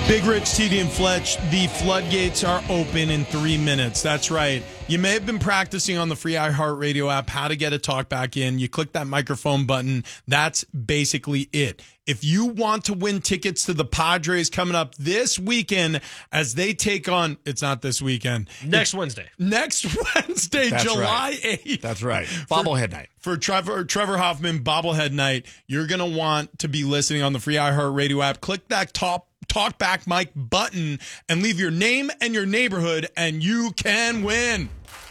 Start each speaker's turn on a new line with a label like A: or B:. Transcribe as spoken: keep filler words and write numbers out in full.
A: Big Rich, T D, and Fletch, the floodgates are open in three minutes. That's right. You may have been practicing on the free iHeartRadio app how to get a talk back in. You click that microphone button. That's basically it. If you want to win tickets to the Padres coming up this weekend as they take on, it's not this weekend.
B: Next
A: it's
B: Wednesday.
A: Next Wednesday,
C: That's
A: July
C: right.
A: eighth.
C: That's right. Bobblehead night.
A: For Trevor Trevor Hoffman, Bobblehead Night, you're going to want to be listening on the free iHeartRadio app. Click that top talk back mic button and leave your name and your neighborhood, and you can win.